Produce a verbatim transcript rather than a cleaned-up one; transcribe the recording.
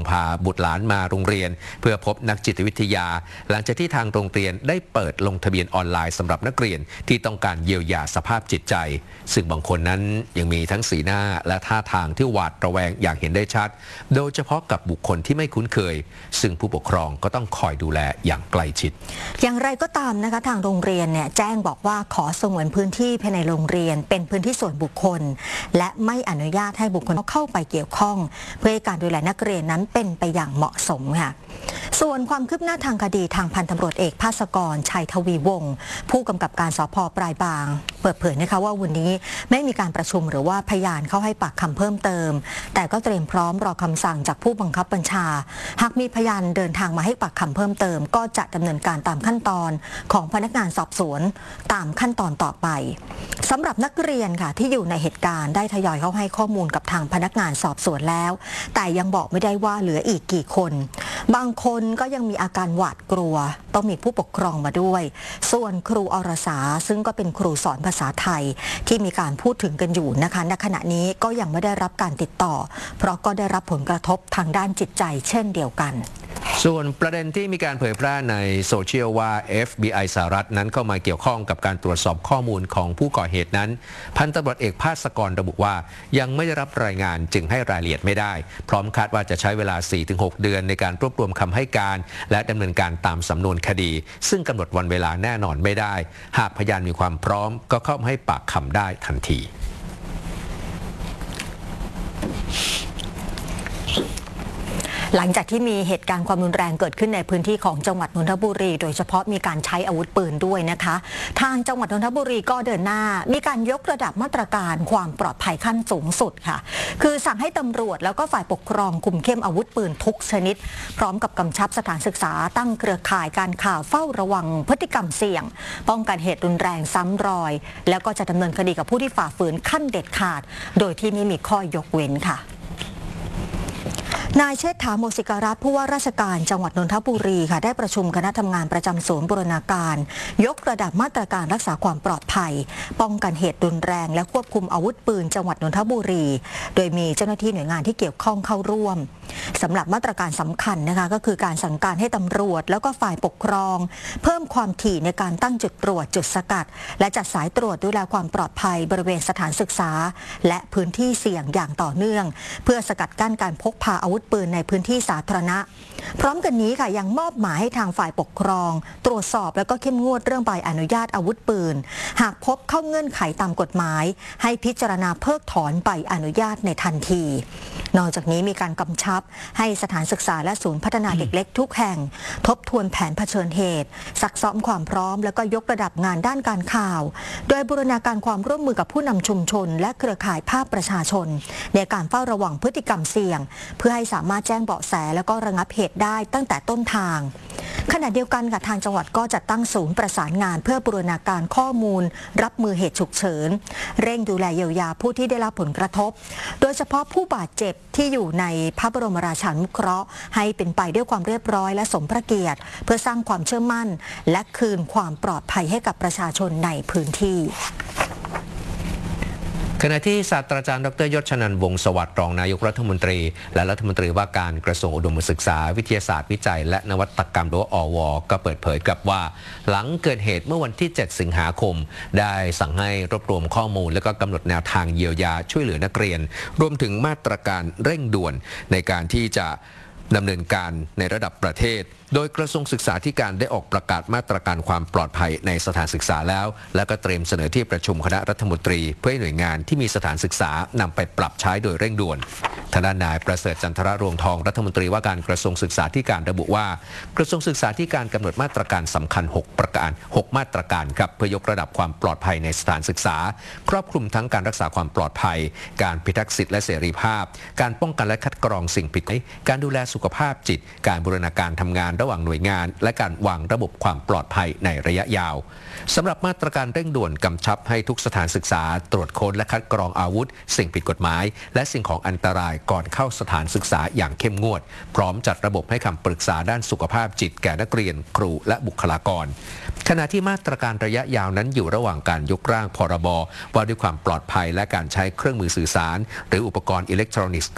พาบุตรหลานมาโรงเรียนเพื่อพบนักจิตวิทยาหลังจากที่ทางโรงเรียนได้เปิดลงทะเบียนออนไลน์สำหรับนักเรียนที่ต้องการเยียวยาสภาพจิตใจซึ่งบางคนนั้นยังมีทั้งสีหน้าและท่าทางที่หวาดระแวงอย่างเห็นได้ชัดโดยเฉพาะกับบุคคลที่ไม่คุ้นเคยซึ่งผู้ปกครองก็ต้องคอยดูแลอย่างใกล้ชิดอย่างไรก็ตามนะคะทางโรงเรียนเนี่ยแจ้งบอกว่าขอสงวนพื้นที่ภายในโรงเรียนเป็นพื้นที่ส่วนบุคคลและไม่อนุญาตให้บุคคลเข้าไปเกี่ยวข้องเพื่อให้การดูแลนักเรียนนั้นเป็นไปอย่างเหมาะสมค่ะส่วนความคืบหน้าทางคดีทางพันตำรวจเอกภาสกรชัยทวีวงศ์ผู้กำกับการสภ.ปลายบางเปิดเผยนะคะว่าวันนี้ไม่มีการประชุมหรือว่าพยานเข้าให้ปากคำเพิ่มเติมแต่ก็เตรียมพร้อมรอคำสั่งจากผู้บังคับบัญชาหากมีพยานเดินทางมาให้ปากคำเพิ่มเติมก็จะดำเนินการตามขั้นตอนของพนักงานสอบสวนตามขั้นตอนต่อไปสำหรับนักเรียนค่ะที่อยู่ในเหตุการณ์ได้ทยอยเข้าให้ข้อมูลกับทางพนักงานสอบสวนแล้วแต่ยังบอกไม่ได้ว่าเหลืออีกกี่คนบางคนก็ยังมีอาการหวาดกลัวต้องมีผู้ปกครองมาด้วยส่วนครูอรสาซึ่งก็เป็นครูสอนภาษาไทยที่มีการพูดถึงกันอยู่นะคะณขณะนี้ก็ยังไม่ได้รับการติดต่อเพราะก็ได้รับผลกระทบทางด้านจิตใจเช่นเดียวกันส่วนประเด็นที่มีการเผยแพร่ในโซเชียลว่า เอฟ บี ไอ สหรัฐนั้นเข้ามาเกี่ยวข้องกับการตรวจสอบข้อมูลของผู้ก่อเหตุนั้นพันตำรวจเอกภาสกรระบุว่ายังไม่ได้รับรายงานจึงให้รายละเอียดไม่ได้พร้อมคาดว่าจะใช้เวลา สี่ถึงหก เดือนในการรวบรวมคำให้การและดำเนินการตามสำนวนคดีซึ่งกำหนดวันเวลาแน่นอนไม่ได้หากพยานมีความพร้อมก็เข้าให้ปากคำได้ทันทีหลังจากที่มีเหตุการณ์ความรุนแรงเกิดขึ้นในพื้นที่ของจังหวัดนนทบุรีโดยเฉพาะมีการใช้อาวุธปืนด้วยนะคะทางจังหวัดนนทบุรีก็เดินหน้ามีการยกระดับมาตรการความปลอดภัยขั้นสูงสุดค่ะคือสั่งให้ตำรวจแล้วก็ฝ่ายปกครองคุมเข้มอาวุธปืนทุกชนิดพร้อมกับกำชับสถานศึกษาตั้งเครือข่ายการข่าวเฝ้าระวังพฤติกรรมเสี่ยงป้องกันเหตุรุนแรงซ้ำรอยแล้วก็จะดำเนินคดีกับผู้ที่ฝ่าฝืนขั้นเด็ดขาดโดยที่ไม่มีข้อยกเว้นค่ะนายเชษฐา โมสิการัตน์ผู้ว่าราชการจังหวัดนนทบุรีค่ะได้ประชุมคณะทำงานประจำศูนย์บูรณาการยกระดับมาตรการรักษาความปลอดภัยป้องกันเหตุรุนแรงและควบคุมอาวุธปืนจังหวัดนนทบุรีโดยมีเจ้าหน้าที่หน่วยงานที่เกี่ยวข้องเข้าร่วมสำหรับมาตรการสำคัญนะคะก็คือการสั่งการให้ตำรวจแล้วก็ฝ่ายปกครองเพิ่มความถี่ในการตั้งจุดตรวจจุดสกัดและจัดสายตรวจดูแลความปลอดภัยบริเวณสถานศึกษาและพื้นที่เสี่ยงอย่างต่อเนื่องเพื่อสกัดกั้นการพกพาอาวุธปืนในพื้นที่สาธารณะพร้อมกันนี้ค่ะยังมอบหมายให้ทางฝ่ายปกครองตรวจสอบแล้วก็เข้มงวดเรื่องใบอนุญาตอาวุธปืนหากพบเข้าเงื่อนไขตามกฎหมายให้พิจารณาเพิกถอนใบอนุญาตในทันทีนอกจากนี้มีการกำชับให้สถานศึกษาและศูนย์พัฒนาเด็กเล็กทุกแห่งทบทวนแผนเผชิญเหตุซักซ้อมความพร้อมแล้วก็ยกระดับงานด้านการข่าวโดยบูรณาการความร่วมมือกับผู้นำชุมชนและเครือข่ายภาคประชาชนในการเฝ้าระวังพฤติกรรมเสี่ยงเพื่อให้สามารถแจ้งเบาะแสแล้วก็ระงับเหตุได้ตั้งแต่ต้นทางขณะเดียวกันกับทางจังหวัดก็จัดตั้งศูนย์ประสานงานเพื่อบูรณาการข้อมูลรับมือเหตุฉุกเฉินเร่งดูแลเยียวยาผู้ที่ได้รับผลกระทบโดยเฉพาะผู้บาดเจ็บที่อยู่ในพระบรมราชานุเคราะห์ให้เป็นไปด้วยความเรียบร้อยและสมพระเกียรติเพื่อสร้างความเชื่อมั่นและคืนความปลอดภัยให้กับประชาชนในพื้นที่ขณะที่ศาสตราจารย์ดรยศชนันท์วงศ์สวัสดิ์รองนายกรัฐมนตรีและรัฐมนตรีว่าการกระทรวงอุดมศึกษาวิทยาศาสตร์วิจัยและนวัตกรรมหรืออว.ก็เปิดเผยกับว่าหลังเกิดเหตุเมื่อวันที่เจ็ดสิงหาคมได้สั่งให้รวบรวมข้อมูลและก็กำหนดแนวทางเยียวยาช่วยเหลือนักเรียนรวมถึงมาตรการเร่งด่วนในการที่จะดำเนินการในระดับประเทศโดยกระทรวงศึกษาธิการได้ออกประกาศมาตรการความปลอดภัยในสถานศึกษาแล้วและก็เตรียมเสนอที่ประชุมคณะรัฐมนตรีเพื่อให้หน่วยงานที่มีสถานศึกษานำไปปรับใช้โดยเร่งด่วนทางด้านนายประเสริฐจันทรรวงทองรัฐมนตรีว่าการกระทรวงศึกษาธิการระบุว่ากระทรวงศึกษาธิการกำหนดมาตรการสำคัญหกประการหกมาตรการครับเพื่อยกระดับความปลอดภัยในสถานศึกษาครอบคลุมทั้งการรักษาความปลอดภัยการพิทักษ์สิทธิและเสรีภาพการป้องกันและคัดกรองสิ่งผิดการดูแลสุขภาพจิตการบูรณาการทำงานระหว่างหน่วยงานและการวางระบบความปลอดภัยในระยะยาวสำหรับมาตรการเร่งด่วนกำชับให้ทุกสถานศึกษาตรวจค้นและคัดกรองอาวุธสิ่งผิดกฎหมายและสิ่งของอันตรายก่อนเข้าสถานศึกษาอย่างเข้มงวดพร้อมจัดระบบให้คำปรึกษาด้านสุขภาพจิตแก่นักเรียนครูและบุคลากรขณะที่มาตรการระยะยาวนั้นอยู่ระหว่างการยกร่างพรบว่าด้วยความปลอดภัยและการใช้เครื่องมือสื่อสารหรืออุปกรณ์อิเล็กทรอนิกส์